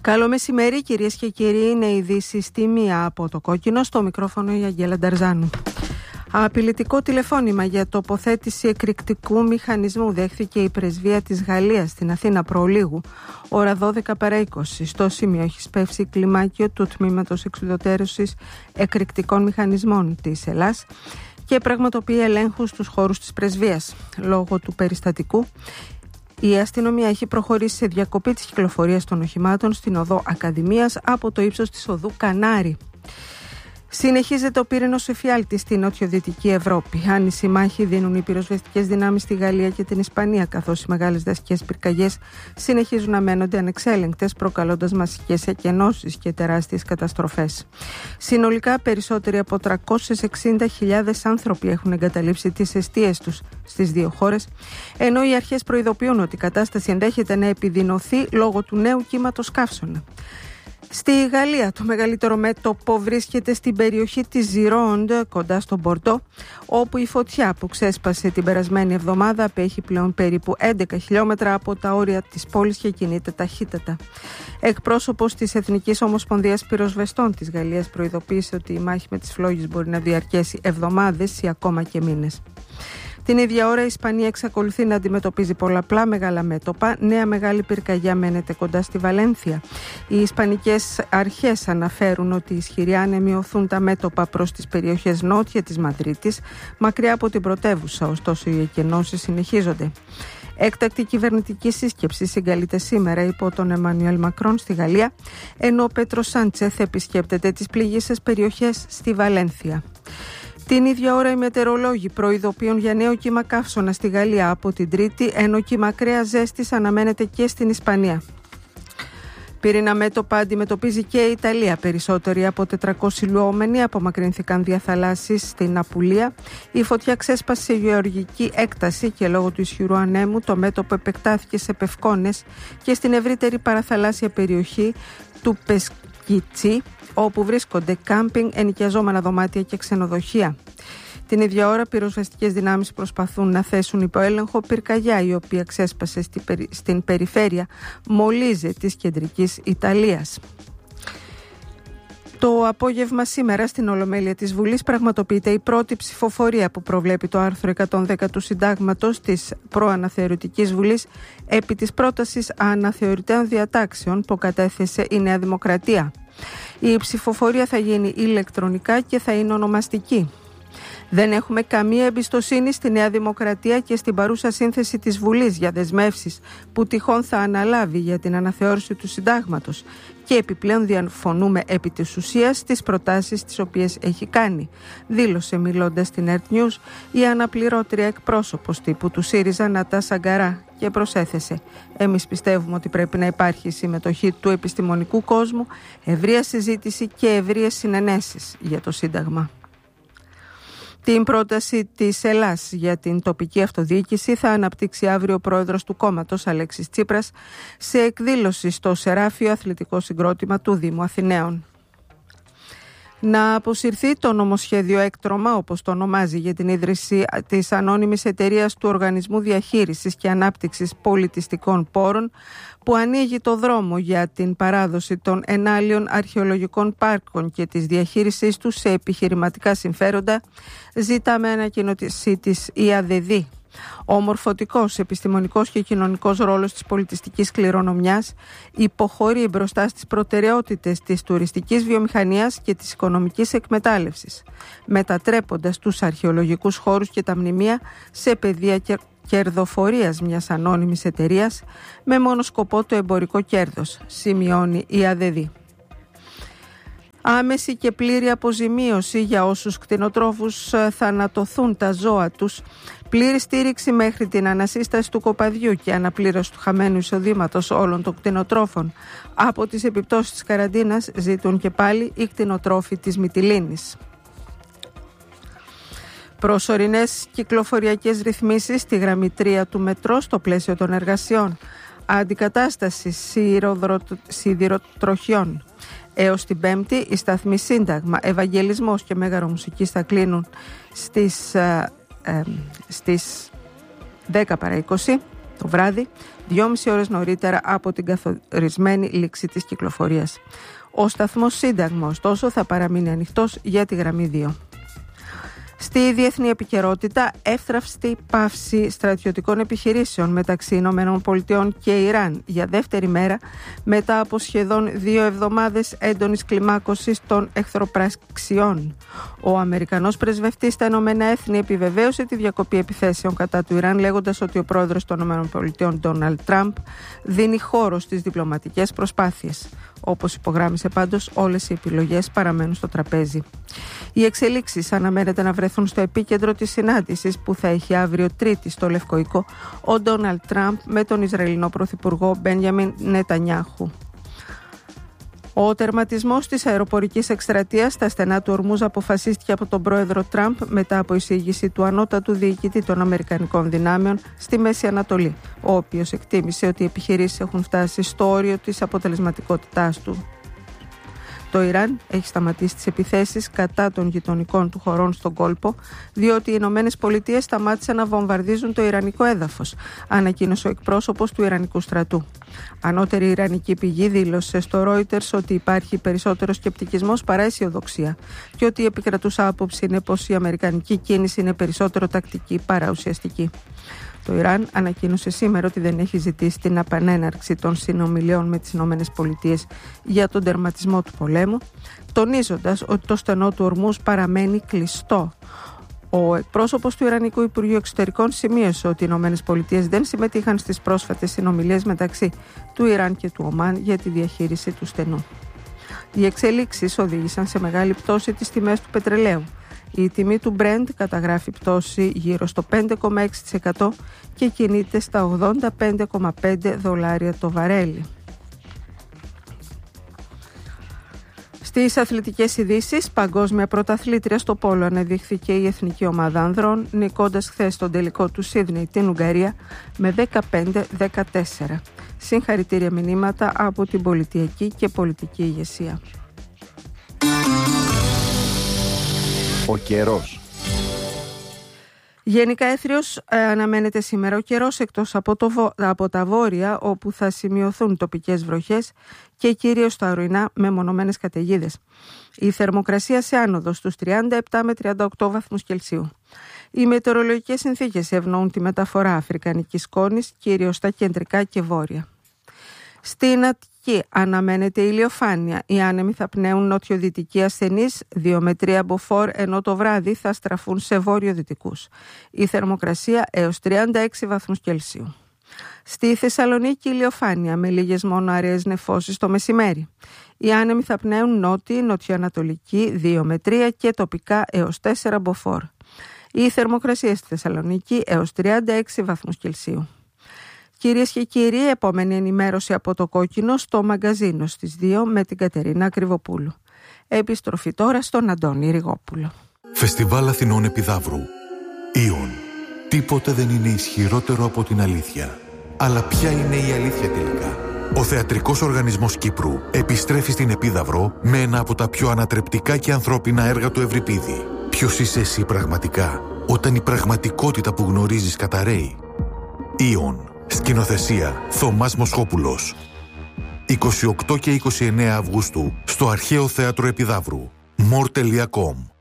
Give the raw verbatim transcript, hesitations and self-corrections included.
Καλό μεσημέρι, κυρίες και κύριοι. Είναι η ειδήσεις στη μία από το κόκκινο, στο μικρόφωνο η Αγγέλα Νταρζάνου. Απειλητικό τηλεφώνημα για τοποθέτηση εκρηκτικού μηχανισμού δέχθηκε η πρεσβεία της Γαλλίας στην Αθήνα προλίγου, ώρα δώδεκα παρά είκοσι. Στο σημείο έχει σπεύσει κλιμάκιο του τμήματος εξουδετερώσης εκρηκτικών μηχανισμών της Ελλάς και πραγματοποιεί ελέγχους στους χώρους της πρεσβείας. Λόγω του περιστατικού, η αστυνομία έχει προχωρήσει σε διακοπή της κυκλοφορίας των οχημάτων στην οδό Ακαδημίας από το ύψος της οδού Κανάρη. Συνεχίζεται ο πύρινος εφιάλτης στη νότιο-δυτική Ευρώπη. Άνηση μάχη δίνουν οι πυροσβεστικές δυνάμεις στη Γαλλία και την Ισπανία, καθώς οι μεγάλες δασικές πυρκαγιές συνεχίζουν να μένονται ανεξέλεγκτες, προκαλώντας μασικές εκενώσεις και τεράστιες καταστροφές. Συνολικά, περισσότεροι από τριακόσιες εξήντα χιλιάδες άνθρωποι έχουν εγκαταλείψει τις εστίες τους στις δύο χώρες, ενώ οι αρχές προειδοποιούν ότι η κατάσταση ενδέχεται να επιδεινωθεί λόγω του νέου κύματος καύσωνα. Στη Γαλλία, το μεγαλύτερο μέτωπο βρίσκεται στην περιοχή της Ζιρόντ, κοντά στο Μπορντό, όπου η φωτιά που ξέσπασε την περασμένη εβδομάδα απέχει πλέον περίπου έντεκα χιλιόμετρα από τα όρια της πόλης και κινείται ταχύτατα. Εκπρόσωπος της Εθνικής Ομοσπονδίας Πυροσβεστών της Γαλλίας προειδοποίησε ότι η μάχη με τις φλόγες μπορεί να διαρκέσει εβδομάδες ή ακόμα και μήνες. Την ίδια ώρα η Ισπανία εξακολουθεί να αντιμετωπίζει πολλαπλά μεγάλα μέτωπα. Νέα μεγάλη πυρκαγιά μένεται κοντά στη Βαλένθια. Οι ισπανικές αρχές αναφέρουν ότι ισχυροί άνεμοι οθούν τα μέτωπα προς τις περιοχές νότια της Μαδρίτης, μακριά από την πρωτεύουσα, ωστόσο οι εκενώσεις συνεχίζονται. Έκτακτη κυβερνητική σύσκεψη συγκαλείται σήμερα υπό τον Εμμανουέλ Μακρόν στη Γαλλία, ενώ ο Πέτρο Σάντσεθ επισκέπτεται τις πληγείσες περιοχές στη Βαλένθια. Την ίδια ώρα οι μετεωρολόγοι προειδοποιούν για νέο κύμα καύσωνα στη Γαλλία από την Τρίτη, ενώ κύμα ακραίας ζέστης αναμένεται και στην Ισπανία. Πυρήνα μέτωπα αντιμετωπίζει και η Ιταλία. Περισσότεροι από τετρακόσιοι λουόμενοι απομακρύνθηκαν δια θαλάσσης στην Απουλία. Η φωτιά ξέσπασε σε γεωργική έκταση και λόγω του ισχυρού ανέμου το μέτωπο επεκτάθηκε σε πευκόνες και στην ευρύτερη παραθαλάσσια περιοχή του Πεσκίτσι, όπου βρίσκονται κάμπινγκ, ενοικιαζόμενα δωμάτια και ξενοδοχεία. Την ίδια ώρα, πυροσβεστικές δυνάμεις προσπαθούν να θέσουν υπό έλεγχο πυρκαγιά, η οποία ξέσπασε στη, στην περιφέρεια Μολίζε της κεντρικής Ιταλίας. Το απόγευμα σήμερα στην Ολομέλεια της Βουλής πραγματοποιείται η πρώτη ψηφοφορία που προβλέπει το άρθρο εκατόν δέκα του Συντάγματος της προαναθεωρητικής Βουλής επί της πρότασης αναθεωρητέων διατάξεων που κατέθεσε η Νέα Δημοκρατία. Η ψηφοφορία θα γίνει ηλεκτρονικά και θα είναι ονομαστική. Δεν έχουμε καμία εμπιστοσύνη στη Νέα Δημοκρατία και στην παρούσα σύνθεση της Βουλής για δεσμεύσεις που τυχόν θα αναλάβει για την αναθεώρηση του Συντάγματος και επιπλέον διαφωνούμε επί της ουσίας στις προτάσεις τις οποίες έχει κάνει, δήλωσε μιλώντας στην Ερτ Νιούς η αναπληρώτρια εκπρόσωπος τύπου του ΣΥΡΙΖΑ Νατάσα Γκαρά και προσέθεσε: «Εμείς πιστεύουμε ότι πρέπει να υπάρχει συμμετοχή του επιστημονικού κόσμου, ευρεία συζήτηση και ευρείες συνενέσεις για το Σύνταγμα». Την πρόταση της Ελλάς για την τοπική αυτοδιοίκηση θα αναπτύξει αύριο ο πρόεδρος του κόμματος Αλέξης Τσίπρας σε εκδήλωση στο Σεράφιο Αθλητικό Συγκρότημα του Δήμου Αθηναίων. Να αποσυρθεί το νομοσχέδιο έκτρωμα, όπως το ονομάζει, για την ίδρυση της ανώνυμης εταιρείας του Οργανισμού Διαχείρισης και Ανάπτυξης Πολιτιστικών Πόρων, που ανοίγει το δρόμο για την παράδοση των ενάλιων αρχαιολογικών πάρκων και της διαχείρισής τους σε επιχειρηματικά συμφέροντα, ζητά με ανακοίνωση της η ΑΔΔ. Ο μορφωτικός, επιστημονικός και κοινωνικός ρόλος της πολιτιστικής κληρονομιάς υποχωρεί μπροστά στις προτεραιότητες της τουριστικής βιομηχανίας και της οικονομικής εκμετάλλευσης, μετατρέποντας τους αρχαιολογικούς χώρους και τα μνημεία σε πεδία κερδοφορίας μιας ανώνυμης εταιρείας με μόνο σκοπό το εμπορικό κέρδος, σημειώνει η ΑΔΔ. Άμεση και πλήρη αποζημίωση για όσους κτηνοτρόφους θανατωθούν τα ζώα τους, πλήρη στήριξη μέχρι την ανασύσταση του κοπαδιού και αναπλήρωση του χαμένου εισοδήματος όλων των κτηνοτρόφων από τις επιπτώσεις της καραντίνας, ζητούν και πάλι οι κτηνοτρόφοι της Μυτιλήνης. Προσωρινές κυκλοφοριακές ρυθμίσεις στη γραμμή τρία του μετρό στο πλαίσιο των εργασιών, αντικατάσταση σιδηροτροχιών. Έως την Πέμπτη, οι σταθμοί Σύνταγμα, Ευαγγελισμός και Μέγαρο Μουσικής θα κλείνουν στις, ε, ε, στις δέκα παρά είκοσι το βράδυ, δυόμιση ώρες νωρίτερα από την καθορισμένη λήξη της κυκλοφορίας. Ο σταθμός Σύνταγμα, ωστόσο, θα παραμείνει ανοιχτός για τη γραμμή δύο. Στη διεθνή επικαιρότητα, εύθραυστη πάυση στρατιωτικών επιχειρήσεων μεταξύ Ηνωμένων Πολιτειών και Ιράν για δεύτερη μέρα μετά από σχεδόν δύο εβδομάδες έντονης κλιμάκωσης των εχθροπραξιών. Ο Αμερικανός πρεσβευτής στα Ηνωμένα Έθνη επιβεβαίωσε τη διακοπή επιθέσεων κατά του Ιράν, λέγοντας ότι ο πρόεδρος των Ηνωμένων Πολιτειών, Ντόναλντ Τραμπ, δίνει χώρο στις διπλωματικές προσπάθειες. Όπως υπογράμμισε πάντως, όλες οι επιλογές παραμένουν στο τραπέζι. Οι εξελίξεις αναμένεται να βρεθούν στο επίκεντρο της συνάντησης που θα έχει αύριο Τρίτη στο Λευκό Οίκο ο Ντόναλντ Τραμπ με τον Ισραηλινό Πρωθυπουργό Μπένιαμιν Νετανιάχου. Ο τερματισμός της αεροπορικής εκστρατείας στα στενά του Ορμούζ αποφασίστηκε από τον πρόεδρο Τραμπ μετά από εισήγηση του ανώτατου διοικητή των Αμερικανικών δυνάμεων στη Μέση Ανατολή, ο οποίος εκτίμησε ότι οι επιχειρήσεις έχουν φτάσει στο όριο της αποτελεσματικότητάς του. Το Ιράν έχει σταματήσει τις επιθέσεις κατά των γειτονικών του χωρών στον κόλπο, διότι οι Ηνωμένες Πολιτείες σταμάτησαν να βομβαρδίζουν το ιρανικό έδαφος, ανακοίνωσε ο εκπρόσωπος του Ιρανικού στρατού. Ανώτερη ιρανική πηγή δήλωσε στο Reuters ότι υπάρχει περισσότερο σκεπτικισμός παρά αισιοδοξία και ότι η επικρατούσα άποψη είναι πως η αμερικανική κίνηση είναι περισσότερο τακτική παρά ουσιαστική. Το Ιράν ανακοίνωσε σήμερα ότι δεν έχει ζητήσει την επανέναρξη των συνομιλιών με τις Ηνωμένες Πολιτείες για τον τερματισμό του πολέμου, τονίζοντας ότι το στενό του Ορμούζ παραμένει κλειστό. Ο εκπρόσωπος του Ιρανικού Υπουργείου Εξωτερικών σημείωσε ότι οι Ηνωμένες Πολιτείες δεν συμμετείχαν στις πρόσφατες συνομιλίες μεταξύ του Ιράν και του Ομάν για τη διαχείριση του στενού. Οι εξελίξεις οδήγησαν σε μεγάλη πτώση τις τιμές του πετρελαίου. Η τιμή του Brent καταγράφει πτώση γύρω στο πέντε κόμμα έξι τοις εκατό και κινείται στα ογδόντα πέντε κόμμα πέντε δολάρια το βαρέλι. Στις αθλητικές ειδήσεις, παγκόσμια πρωταθλήτρια στο πόλο αναδείχθηκε η εθνική ομάδα ανδρών, νικώντας χθες τον τελικό του Σίδνεϊ την Ουγγαρία με δεκαπέντε δεκατέσσερα. Συγχαρητήρια μηνύματα από την πολιτιακή και πολιτική ηγεσία. Ο καιρός. Γενικά έθριος ε, αναμένεται σήμερα ο καιρός, εκτός από, το, από τα βόρεια, όπου θα σημειωθούν τοπικές βροχές και κυρίως στα ορεινά με μονομένες καταιγίδες. Η θερμοκρασία σε άνοδο στους τριάντα επτά με τριάντα οκτώ βαθμούς Κελσίου. Οι μετεωρολογικές συνθήκες ευνοούν τη μεταφορά αφρικανικής σκόνης, κυρίως στα κεντρικά και βόρεια. Στην Αττική αναμένεται ηλιοφάνεια. Οι άνεμοι θα πνέουν νότιο-δυτικοί ασθενείς δύο με τρία μποφόρ, ενώ το βράδυ θα στραφούν σε βόρειο-δυτικούς. Η θερμοκρασία έως τριάντα έξι βαθμούς Κελσίου. Στη Θεσσαλονίκη ηλιοφάνεια με λίγες μόνο αραιές νεφώσεις το μεσημέρι. Οι άνεμοι θα πνέουν νότιοι, νοτιοανατολικοί δύο με τρία και τοπικά έως τέσσερα μποφόρ. Η θερμοκρασία στη Θεσσαλονίκη έως τριάντα έξι βαθμούς Κελσίου. Κυρίες και κύριοι, επόμενη ενημέρωση από το Κόκκινο στο μαγκαζίνο στις δύο με την Κατερίνα Κρυβοπούλου. Επιστροφή τώρα στον Αντώνη Ριγόπουλο. Φεστιβάλ Αθηνών Επιδαύρου. Ήον. Τίποτε δεν είναι ισχυρότερο από την αλήθεια. Αλλά ποια είναι η αλήθεια τελικά? Ο Θεατρικός Οργανισμός Κύπρου επιστρέφει στην Επίδαυρο με ένα από τα πιο ανατρεπτικά και ανθρώπινα έργα του Ευρυπίδη. Ποιος είσαι εσύ πραγματικά, όταν η πραγματικότητα που γνωρίζεις καταρρέει? Ήον. Σκηνοθεσία Θωμάς Μοσχόπουλος. είκοσι οκτώ και είκοσι εννέα Αυγούστου στο Αρχαίο Θέατρο Επιδαύρου. μορ τελεία κομ.